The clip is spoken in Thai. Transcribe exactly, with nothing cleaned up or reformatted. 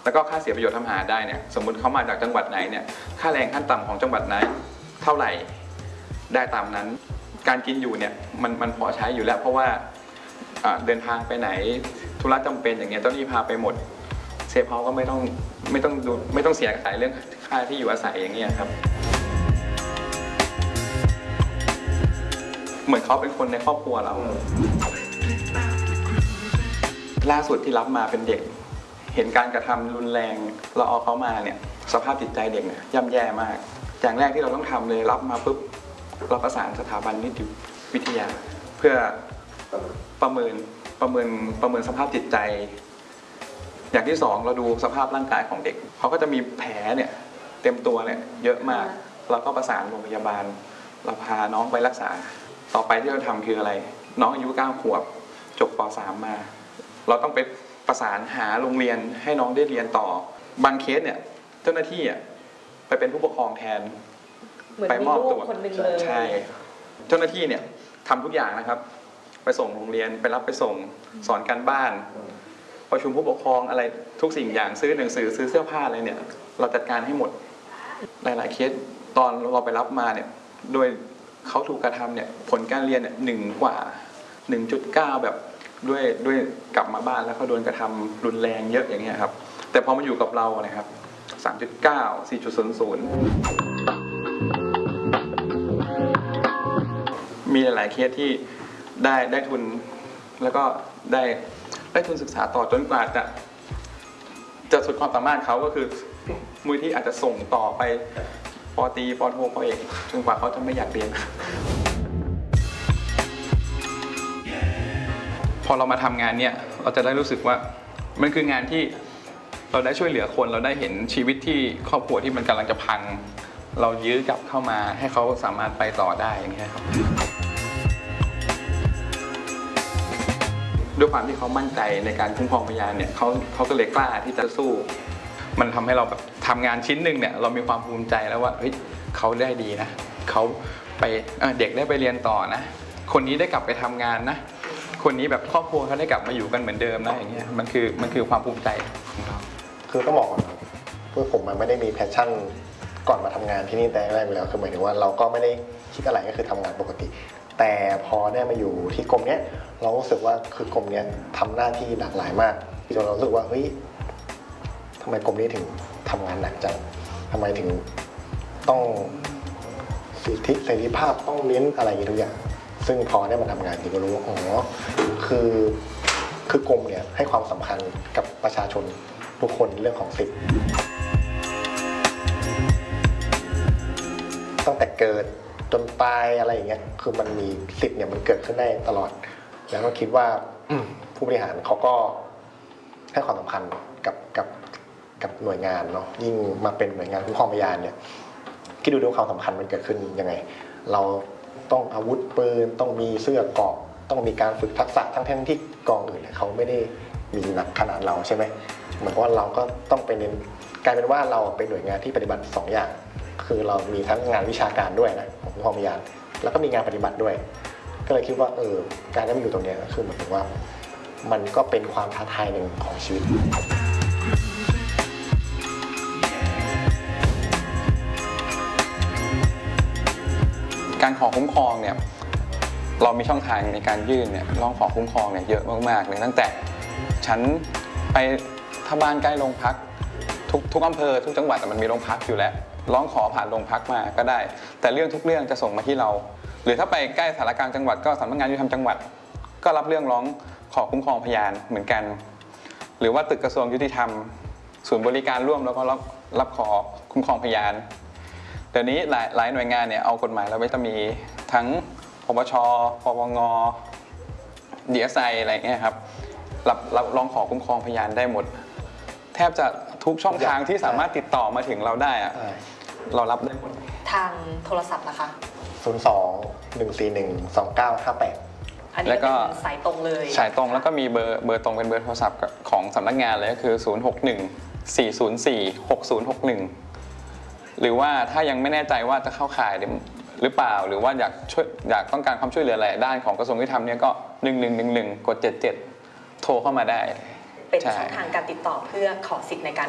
แล้วก็ค่าเสียประโยชน์ทำหาได้เนี่ยสมมุติเขามาจากจังหวัดไหนเนี่ยค่าแรงขั้นต่ำของจังหวัดนั้นเท่าไหร่ได้ตามนั้นการกินอยู่เนี่ยมันมันพอใช้อยู่แล้วเพราะว่าเดินทางไปไหนธุระจำเป็นอย่างเงี้ยเจ้าหนี้พาไปหมดเซฟเฮาส์ก็ไม่ต้องไม่ต้องดูไม่ต้องเสียสายเรื่องค่าที่อยู่อาศัยอย่างเงี้ยครับเหมือนเขาเป็นคนในครอบครัวเราล่าสุดที่รับมาเป็นเด็กเห็นการกระทำรุนแรงเราเอาเขามาเนี่ยสภาพจิตใจเด็กเนี่ยย่ำแย่มากอย่างแรกที่เราต้องทำเลยรับมาปุ๊บเราประสานสถาบันนิติวิทยาเพื่อประเมินประเมินประเมินสภาพจิตใจอย่างที่สองเราดูสภาพร่างกายของเด็กเขาก็จะมีแผลเนี่ยเต็มตัวเนี่ยเยอะมากเราก็ประสานโรงพยาบาลเราพาน้องไปรักษาต่อไปที่เราทำคืออะไรน้องอายุเก้าขวบจบป .สาม มาเราต้องไปประสานหาโรงเรียนให้น้องได้เรียนต่อบางเคสเนี่ยเจ้าหน้าที่อ่ะไปเป็นผู้ปกครองแทนไปมอบตัวใช่เจ้าหน้าที่เนี่ยทำทุกอย่างนะครับไปส่งโรงเรียนไปรับไปส่งสอนการบ้านประชุมผู้ปกครองอะไรทุกสิ่งอย่างซื้อหนังสือซื้อเสื้อผ้าอะไรเนี่ยเราจัดการให้หมดหลายๆเคสตอนเราไปรับมาเนี่ยโดยเขาถูกกระทำเนี่ยผลการเรียนเนี่ยหนึ่งกว่า หนึ่งจุดเก้า แบบด้วยด้วยกลับมาบ้านแล้วเขาโดนกระทำรุนแรงเยอะอย่างเงี้ยครับแต่พอมาอยู่กับเรานะครับ สามจุดเก้า สี่จุดศูนย์ศูนย์ มีหลายๆเคสที่ได้ได้ทุนแล้วก็ได้ได้ทุนศึกษาต่อจนกว่าจะจะสุดความสามารถเขาก็คือมูลที่อาจจะส่งต่อไปป.ตรีป.โทป.เอกจนกว่าเขาจะไม่อยากเรียนพอเรามาทำงานเนี่ยเราจะได้รู้สึกว่ามันคืองานที่เราได้ช่วยเหลือคนเราได้เห็นชีวิตที่ครอบครัวที่มันกำลังจะพังเรายื้อกลับเข้ามาให้เขาสามารถไปต่อได้อย่างเงี้ยครับด้วยความที่เขามั่นใจในการคุ้มครองพยานเนี่ยเขาเขาก็เลยกล้าที่จะสู้มันทำให้เราแบบทำงานชิ้นหนึ่งเนี่ยเรามีความภูมิใจแล้วว่าเฮ้ยเขาได้ดีนะเขาไปเด็กได้ไปเรียนต่อนะคนนี้ได้กลับไปทำงานนะคนนี้แบบครอบครัวเขาได้กลับมาอยู่กันเหมือนเดิมนะอย่างเงี้ยมันคือมันคือความภูมิใจของเราคือต้องบอกก่อนเพื่อผมมันไม่ได้มีแพชชั่นก่อนมาทำงานที่นี่แต่แรกอยู่แล้วคือหมายถึงว่าเราก็ไม่ได้คิดอะไรก็คือทำงานปกติแต่พอได้มาอยู่ที่กรมเนี้ยเรารู้สึกว่าคือกรมเนี้ยทำหน้าที่หลากหลายมากจนเรารู้สึกว่าเฮ้ยทำไมกรมนี้ถึงทำงานหนักจังทำไมถึงต้องสิทธิเสรีภาพต้องเน้นอะไรอย่างทุกอย่างซึ่งพอได้มาทำงานจริงก็รู้ว่าอ๋อคือคือกรมเนี่ยให้ความสำคัญกับประชาชนทุกคนเรื่องของสิทธิ์ตั้งแต่เกิดจนตายอะไรอย่างเงี้ยคือมันมีสิทธิ์เนี่ยมันเกิดขึ้นได้ตลอดแล้วก็คิดว่าผู้บริหารเขาก็ให้ความสำคัญกับกับกับหน่วยงานเนาะยิ่งมาเป็นหน่วยงานคุ้มครองพยานเนี่ยคิดดูดูความสำคัญมันเกิดขึ้นยังไงเราต้องอาวุธปืนต้องมีเสื้อเกราะต้องมีการฝึกทักษะทั้งแท่ที่กองอื่นเขาไม่ได้มีหนักขนาดเราใช่ไหมเหมือนว่าเราก็ต้องไปเน้นกลายเป็นว่าเราเป็นหน่วยงานที่ปฏิบัติสองอย่างคือเรามีทั้งงานวิชาการด้วยนะของคุ้มครองพยานแล้วก็มีงานปฏิบัติด้วยก็เลยคิดว่าเออการได้มาอยู่ตรงนี้คือเหมือนว่ามันก็เป็นความท้าทายหนึ่งของชีวิตการขอคุ้มครองเนี่ยเรามีช่องทางในการยื่นเนี่ยร้องขอคุ้มครองเนี่ยเยอะมากๆเลยตั้งแต่ฉันไปถ้าบ้านใกล้โรงพักทุกทุกอำเภอทุกจังหวัดมันมีโรงพักอยู่แล้วร้องขอผ่านโรงพักมาก็ได้แต่เรื่องทุกเรื่องจะส่งมาที่เราหรือถ้าไปใกล้สารกลางจังหวัดก็สำนักงานยุติธรรมจังหวัดก็รับเรื่องร้องขอคุ้มครองพยานเหมือนกันหรือว่าตึกกระทรวงยุติธรรมศูนย์บริการร่วมแล้วก็รับรับขอคุ้มครองพยานเดี๋ยวนี้หลายหลายหน่วยงานเนี่ยเอากฎหมายแล้วไว้จะมีทั้งปปช.ปปง.ดี เอส ไอ อะไรเงี้ยครับรับรับร้องขอคุ้มครองพยานได้หมดแทบจะทุกช่องทางที่สามารถติดต่อมาถึงเราได้อะเรารับได้หมดทางโทรศัพท์นะคะศูนย์ สอง หนึ่ง สี่ หนึ่ง สอง เก้า ห้า แปดอันนี้เป็นสายตรงเลยสายตรงแล้วก็มีเบอร์เบอร์ตรงเป็นเบอร์โทรศัพท์ของสำนักงานเลยก็คือศูนย์ หก หนึ่ง สี่ ศูนย์ สี่ หก ศูนย์ หก หนึ่งหรือว่าถ้ายังไม่แน่ใจว่าจะเข้าข่ายหรือเปล่าหรือว่าอยากช่วยอยากต้องการความช่วยเหลืออะไรด้านของกระทรวงยุติธรรมเนี่ยก็หนึ่งหนึ่งหนึ่งหนึ่งกดเจ็ดเจ็ดโทรเข้ามาได้เป็นช่องทางการติดต่อเพื่อขอสิทธิ์ในการ